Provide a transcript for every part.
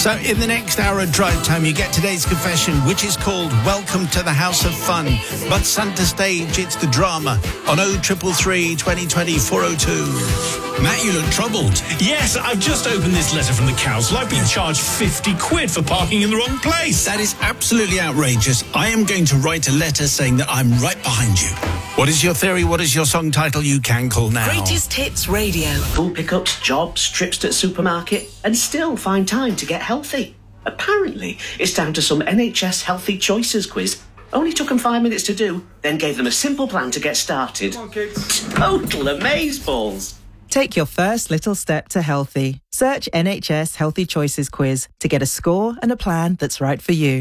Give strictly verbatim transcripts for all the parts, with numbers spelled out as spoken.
So in the next hour of Drive Time, you get today's confession, which is called Welcome to the House of Fun. But centre stage, it's the drama on oh three three, twenty twenty, four oh two. Matt, you look troubled. Yes, I've just opened this letter from the council. I've been charged fifty quid for parking in the wrong place. That is absolutely outrageous. I am going to write a letter saying that I'm right behind you. What is your theory? What is your song title? You can call now. Greatest Hits Radio. Full pickups, jobs, trips to the supermarket, and still find time to get healthy. Apparently, it's down to some N H S Healthy Choices quiz. Only took them five minutes to do, then gave them a simple plan to get started. Come on, kids. Total amazeballs. Take your first little step to healthy. Search N H S Healthy Choices quiz to get a score and a plan that's right for you.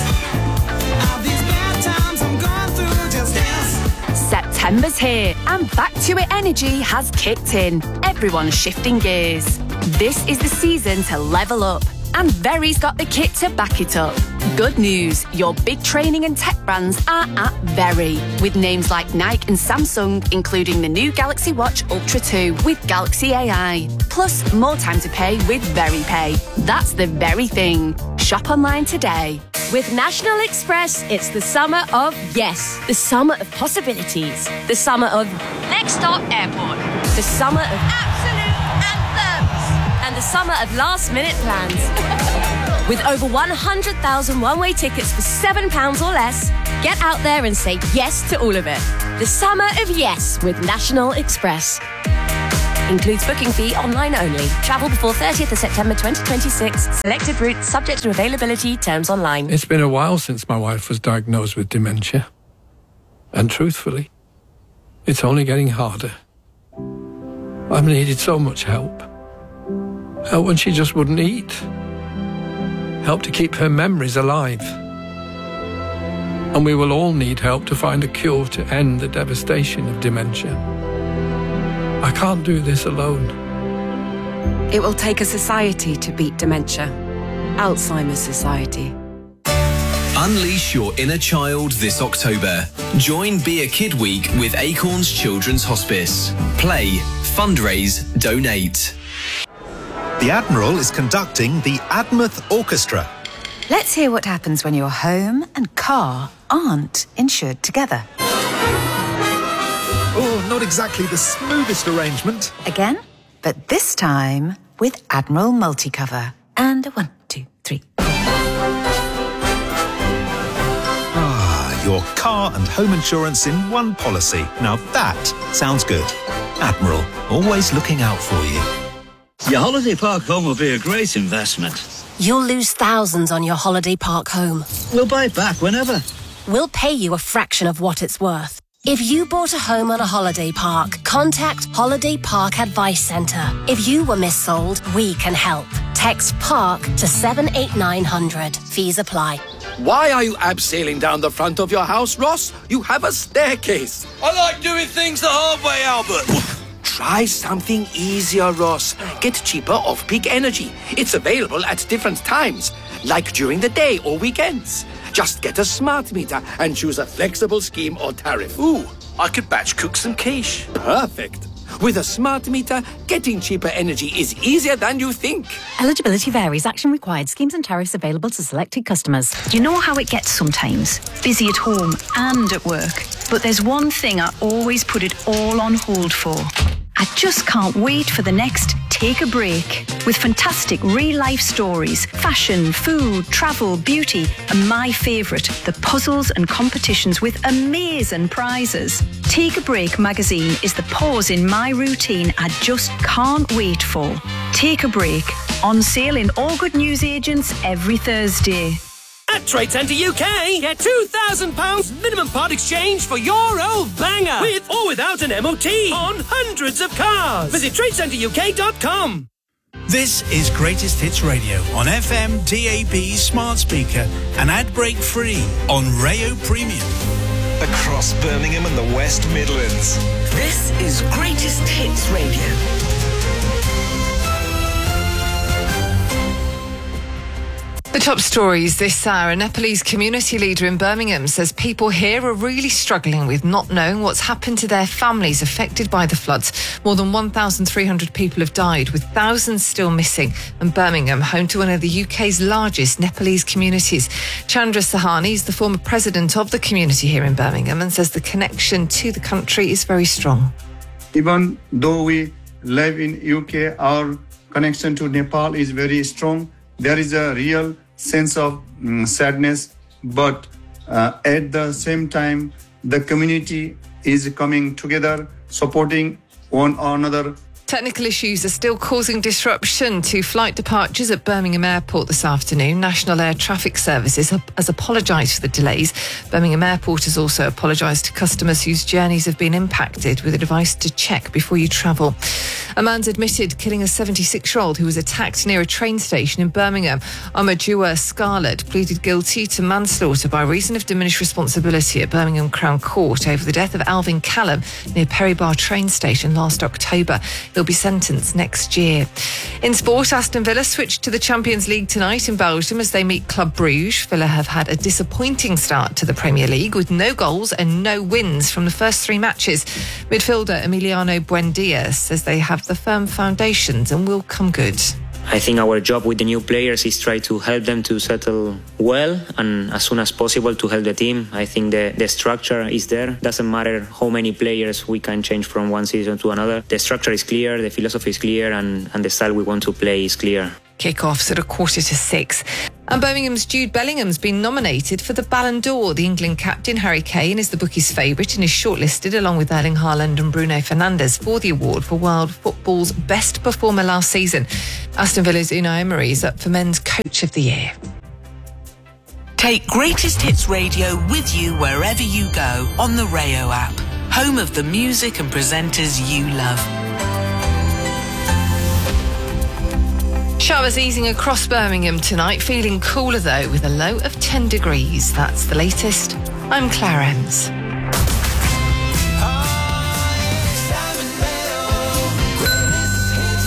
September's here and Back to It energy has kicked in. Everyone's shifting gears. This is the season to level up, and Very's got the kit to back it up. Good news, your big training and tech brands are at Very, with names like Nike and Samsung, including the new Galaxy Watch Ultra two with Galaxy A I. Plus, more time to pay with Very Pay. That's the very thing. Shop online today. With National Express, it's the summer of yes. The summer of possibilities. The summer of Next Stop Airport. the summer of absolute anthems. And the summer of last-minute plans. With over one hundred thousand one-way tickets for seven pounds or less, get out there and say yes to all of it. The summer of yes with National Express. Includes booking fee online only. Travel before thirtieth of September twenty twenty-six. Selected routes subject to availability. Terms online. It's been a while since my wife was diagnosed with dementia. And truthfully, it's only getting harder. I've needed so much help. Help when she just wouldn't eat. Help to keep her memories alive. And we will all need help to find a cure to end the devastation of dementia. I can't do this alone. It will take a society to beat dementia. Alzheimer's Society. Unleash your inner child this October. Join Be a Kid Week with Acorns Children's Hospice. Play, fundraise, donate. The Admiral is conducting the Admouth Orchestra. Let's hear what happens when your home and car aren't insured together. Oh, not exactly the smoothest arrangement. Again, but this time with Admiral Multicover. And a one, two, three. Ah, your car and home insurance in one policy. Now that sounds good. Admiral, always looking out for you. Your holiday park home will be a great investment. You'll lose thousands on your holiday park home. We'll buy it back whenever. We'll pay you a fraction of what it's worth. If you bought a home on a holiday park, contact Holiday Park Advice Centre. If you were missold, we can help. Text PARK to seven eight nine hundred. Fees apply. Why are you abseiling down the front of your house, Ross? You have a staircase. I like doing things the hard way, Albert. Try something easier, Ross. Get cheaper off-peak energy. It's available at different times, like during the day or weekends. Just get a smart meter and choose a flexible scheme or tariff. Ooh, I could batch cook some quiche. Perfect. With a smart meter, getting cheaper energy is easier than you think. Eligibility varies. Action required. Schemes and tariffs available to selected customers. You know how it gets sometimes? Busy at home and at work. But there's one thing I always put it all on hold for. I just can't wait for the next Take a Break. With fantastic real-life stories, fashion, food, travel, beauty, and my favourite, the puzzles and competitions with amazing prizes. Take a Break magazine is the pause in my routine I just can't wait for. Take a Break. On sale in all good newsagents every Thursday. At Trade Centre U K, get two thousand pounds minimum part exchange for your old banger, with or without an M O T, on hundreds of cars. Visit trade centre U K dot com. This is Greatest Hits Radio on F M, D A B, smart speaker, and ad break free on Rayo Premium. Across Birmingham and the West Midlands. This is Greatest Hits Radio. The top stories this hour. A Nepalese community leader in Birmingham says people here are really struggling with not knowing what's happened to their families affected by the floods. More than one thousand three hundred people have died, with thousands still missing. And Birmingham, home to one of the U K's largest Nepalese communities. Chandra Sahani is the former president of the community here in Birmingham and says the connection to the country is very strong. Even though we live in U K, our connection to Nepal is very strong. There is a real sense of um, sadness, but uh, at the same time, the community is coming together, supporting one another. Technical issues are still causing disruption to flight departures at Birmingham Airport this afternoon. National Air Traffic Services has apologised for the delays. Birmingham Airport has also apologised to customers whose journeys have been impacted, with advice to check before you travel. A man's admitted killing a seventy-six-year-old who was attacked near a train station in Birmingham. Amadua Scarlett pleaded guilty to manslaughter by reason of diminished responsibility at Birmingham Crown Court over the death of Alvin Callum near Perry Bar train station last October. He'll be sentenced next year. In sport, Aston Villa switched to the Champions League tonight in Belgium as they meet Club Bruges. Villa have had a disappointing start to the Premier League with no goals and no wins from the first three matches. Midfielder Emiliano Buendia says they have the firm foundations and will come good. I think our job with the new players is try to help them to settle well and as soon as possible to help the team. I think the, the structure is there. Doesn't matter how many players we can change from one season to another. The structure is clear, the philosophy is clear, and, and the style we want to play is clear. Kick-offs at a quarter to six. And Birmingham's Jude Bellingham's been nominated for the Ballon d'Or. The England captain, Harry Kane, is the bookies' favourite and is shortlisted along with Erling Haaland and Bruno Fernandes for the award for world football's best performer last season. Aston Villa's Unai Emery is up for men's coach of the year. Take Greatest Hits Radio with you wherever you go on the Rayo app, home of the music and presenters you love. Showers easing across Birmingham tonight, feeling cooler though with a low of ten degrees. That's the latest. I'm Claire Ems.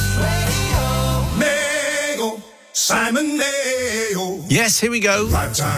Yes, here we go.